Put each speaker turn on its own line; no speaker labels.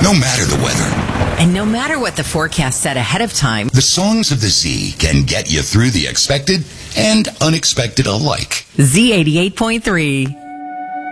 No matter the weather.
And no matter what the forecast said ahead of time,
The songs of the Z can get you through the expected and unexpected alike.
Z88.3.